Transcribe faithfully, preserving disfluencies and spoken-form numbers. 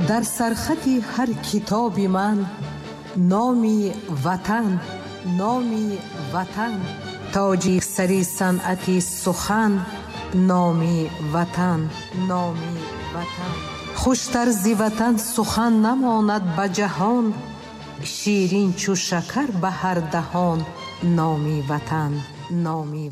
در سرخط هر کتاب من نامی وطن، نامی وطن، تاجی سری صنعتی سخن، نامی وطن، نامی وطن. خوشتر زی وطن سخن نماند به جهان، شیرین چو شکر به هر دهان، نامی وطن، نامی